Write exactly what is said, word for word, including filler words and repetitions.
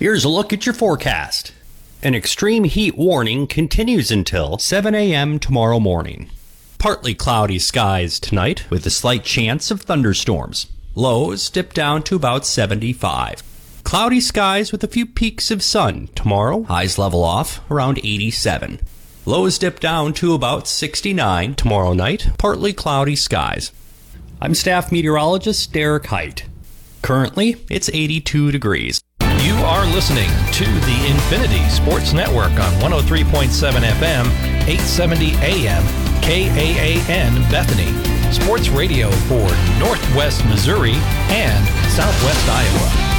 Here's a look at your forecast. An extreme heat warning continues until seven a.m. tomorrow morning. Partly cloudy skies tonight with a slight chance of thunderstorms. Lows dip down to about seventy-five. Cloudy skies with a few peaks of sun tomorrow. Highs level off around eighty-seven. Lows dip down to about sixty-nine tomorrow night. Partly cloudy skies. I'm staff meteorologist Derek Height. Currently, it's eighty-two degrees. You are listening to the Infinity Sports Network on one oh three point seven F M, eight seventy A M, K A A N Bethany. Sports radio for Northwest Missouri and Southwest Iowa.